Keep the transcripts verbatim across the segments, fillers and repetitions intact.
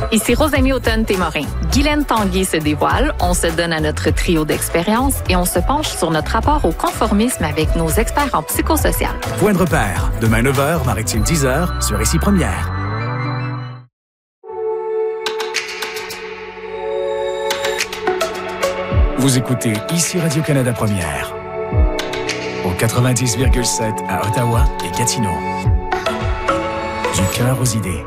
Ici Rosamie Automne-Témorin. Guylaine Tanguay se dévoile, on se donne à notre trio d'expérience et on se penche sur notre rapport au conformisme avec nos experts en psychosocial. Point de repère, demain neuf heures, Maritime dix heures, sur Ici Première. Vous écoutez Ici Radio-Canada Première, au quatre-vingt-dix virgule sept à Ottawa et Gatineau. Du cœur aux idées.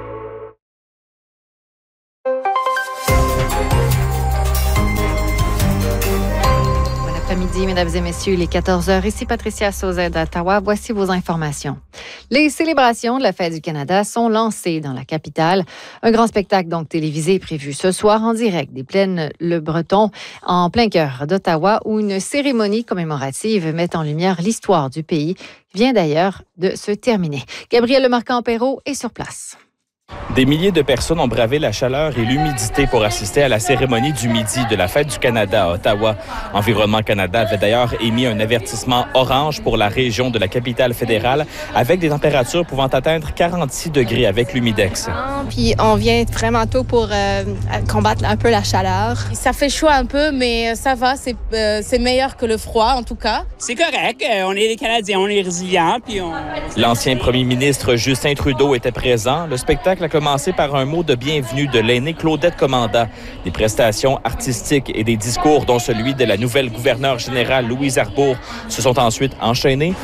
Midi, mesdames et messieurs, il est quatorze heures. Ici Patricia Sauzet d'Ottawa. Voici vos informations. Les célébrations de la Fête du Canada sont lancées dans la capitale. Un grand spectacle donc télévisé est prévu ce soir en direct des Plaines Le Breton, en plein cœur d'Ottawa, où une cérémonie commémorative met en lumière l'histoire du pays, qui vient d'ailleurs de se terminer. Gabriel Lemarquand-Perrault est sur place. Des milliers de personnes ont bravé la chaleur et l'humidité pour assister à la cérémonie du midi de la Fête du Canada à Ottawa. Environnement Canada avait d'ailleurs émis un avertissement orange pour la région de la capitale fédérale avec des températures pouvant atteindre quarante-six degrés avec l'humidex. Puis on vient vraiment tôt pour euh, combattre un peu la chaleur. Ça fait chaud un peu, mais ça va, c'est, euh, c'est meilleur que le froid en tout cas. C'est correct, on est des Canadiens, on est résilients. Puis on... L'ancien premier ministre Justin Trudeau était présent. Le spectacle a commencé par un mot de bienvenue de l'aînée Claudette Commanda. Des prestations artistiques et des discours, dont celui de la nouvelle gouverneure générale Louise Arbour, se sont ensuite enchaînés.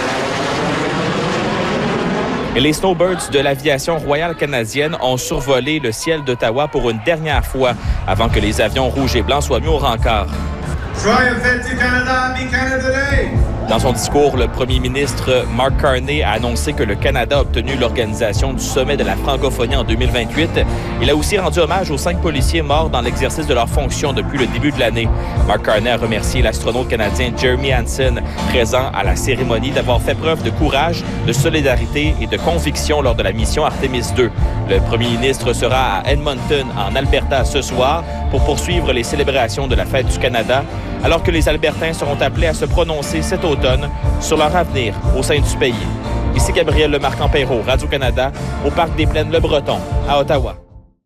Et les Snowbirds de l'aviation royale canadienne ont survolé le ciel d'Ottawa pour une dernière fois avant que les avions rouges et blancs soient mis au rencard. Dans son discours, le premier ministre Mark Carney a annoncé que le Canada a obtenu l'organisation du sommet de la francophonie en deux mille vingt-huit. Il a aussi rendu hommage aux cinq policiers morts dans l'exercice de leurs fonctions depuis le début de l'année. Mark Carney a remercié l'astronaute canadien Jeremy Hansen, présent à la cérémonie, d'avoir fait preuve de courage, de solidarité et de conviction lors de la mission Artemis deux. Le premier ministre sera à Edmonton, en Alberta, ce soir pour poursuivre les célébrations de la Fête du Canada, alors que les Albertains seront appelés à se prononcer cet automne sur leur avenir au sein du pays. Ici Gabriel Lemarquand-Perrault, Radio-Canada, au Parc des Plaines Le Breton, à Ottawa.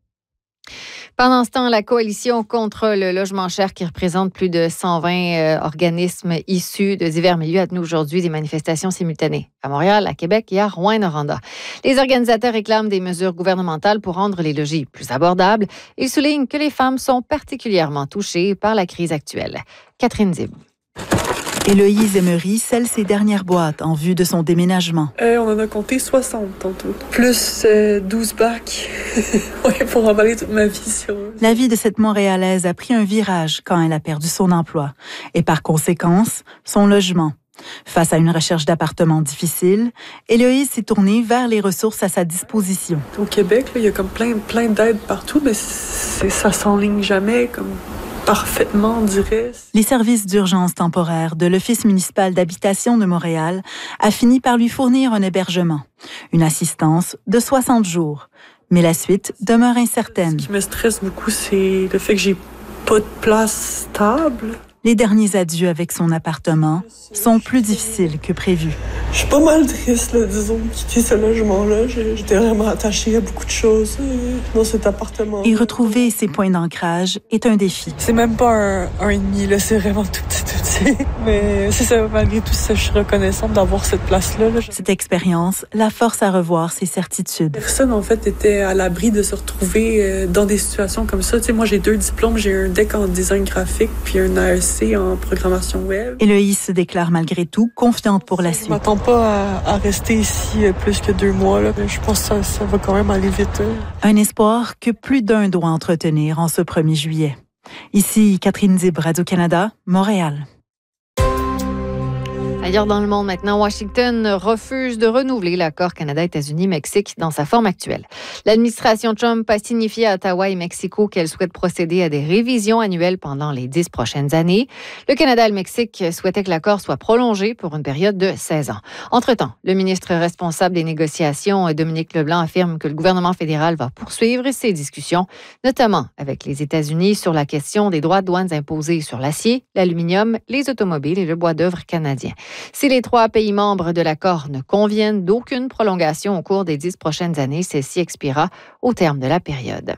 Pendant ce temps, la coalition contre le logement cher, qui représente plus de cent vingt euh, organismes issus de divers milieux, a tenu aujourd'hui des manifestations simultanées à Montréal, à Québec et à Rouyn-Noranda. Les organisateurs réclament des mesures gouvernementales pour rendre les logis plus abordables. Ils soulignent que les femmes sont particulièrement touchées par la crise actuelle. Catherine Zib. Héloïse Emery scelle ses dernières boîtes en vue de son déménagement. Euh, on en a compté soixante tantôt, plus euh, douze bacs ouais, pour emballer toute ma vie. Sur... La vie de cette Montréalaise a pris un virage quand elle a perdu son emploi et par conséquence, son logement. Face à une recherche d'appartements difficile, Héloïse s'est tournée vers les ressources à sa disposition. Au Québec, là, il y a comme plein, plein d'aides partout, mais c'est, ça s'enligne jamais comme... parfaitement, on dirait. Les services d'urgence temporaire de l'Office municipal d'habitation de Montréal a fini par lui fournir un hébergement, une assistance de soixante jours. Mais la suite demeure incertaine. Ce qui me stresse beaucoup, c'est le fait que j'ai pas de place stable. Les derniers adieux avec son appartement sont plus difficiles que prévu. Je suis pas mal triste, là, disons, de quitter ce logement-là. J'étais vraiment attachée à beaucoup de choses euh, dans cet appartement. Et retrouver ses points d'ancrage est un défi. C'est même pas un, un et demi, là, c'est vraiment tout petit, tout petit. Mais c'est ça, malgré tout ça, je suis reconnaissante d'avoir cette place-là. Là. Cette expérience la force à revoir ses certitudes. Personne, en fait, était à l'abri de se retrouver euh, dans des situations comme ça. Tu sais, moi, j'ai deux diplômes. J'ai un D E C en design graphique puis un A E C en programmation web. Héloïse se déclare malgré tout confiante pour la suite. Je m'attends pas à, à rester ici plus que deux mois. Là. Je pense que ça, ça va quand même aller vite. Un espoir que plus d'un doit entretenir en ce premier juillet. Ici, Catherine Zib, Radio-Canada, Montréal. Ailleurs dans le monde maintenant, Washington refuse de renouveler l'accord Canada-États-Unis-Mexique dans sa forme actuelle. L'administration Trump a signifié à Ottawa et Mexico qu'elle souhaite procéder à des révisions annuelles pendant les dix prochaines années. Le Canada et le Mexique souhaitaient que l'accord soit prolongé pour une période de seize ans. Entre-temps, le ministre responsable des négociations, Dominique Leblanc, affirme que le gouvernement fédéral va poursuivre ses discussions, notamment avec les États-Unis sur la question des droits de douane imposés sur l'acier, l'aluminium, les automobiles et le bois d'œuvre canadien. Si les trois pays membres de l'accord ne conviennent d'aucune prolongation au cours des dix prochaines années, celle-ci expirera au terme de la période.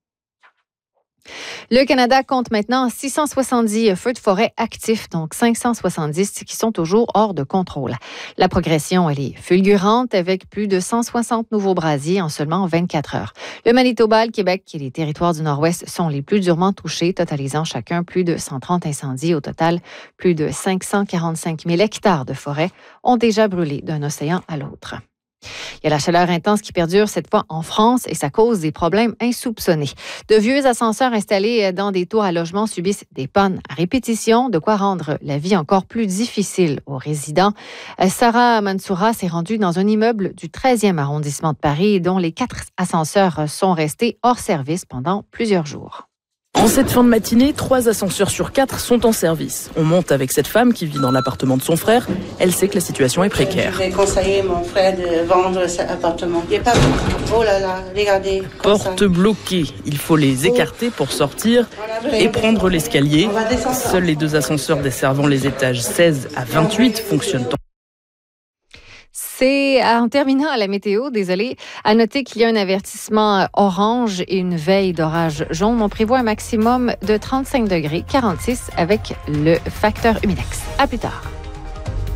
Le Canada compte maintenant six cent soixante-dix feux de forêt actifs, donc cinq cent soixante-dix qui sont toujours hors de contrôle. La progression, elle est fulgurante avec plus de cent soixante nouveaux brasiers en seulement vingt-quatre heures. Le Manitoba, le Québec et les territoires du Nord-Ouest sont les plus durement touchés, totalisant chacun plus de cent trente incendies. Au total, plus de cinq cent quarante-cinq mille hectares de forêt ont déjà brûlé d'un océan à l'autre. Il y a la chaleur intense qui perdure cette fois en France et ça cause des problèmes insoupçonnés. De vieux ascenseurs installés dans des tours à logement subissent des pannes à répétition, de quoi rendre la vie encore plus difficile aux résidents. Sarah Mansoura s'est rendue dans un immeuble du treizième arrondissement de Paris dont les quatre ascenseurs sont restés hors service pendant plusieurs jours. En cette fin de matinée, trois ascenseurs sur quatre sont en service. On monte avec cette femme qui vit dans l'appartement de son frère. Elle sait que la situation est précaire. J'ai conseillé à mon frère de vendre cet appartement. Il n'y a pas beaucoup. Oh là là, regardez. Portes bloquées. Il faut les écarter pour sortir et prendre l'escalier. Seuls les deux ascenseurs desservant les étages seize à vingt-huit fonctionnent. C'est en terminant à la météo, désolé, à noter qu'il y a un avertissement orange et une veille d'orage jaune. On prévoit un maximum de trente-cinq degrés, quarante-six avec le facteur humidex. À plus tard.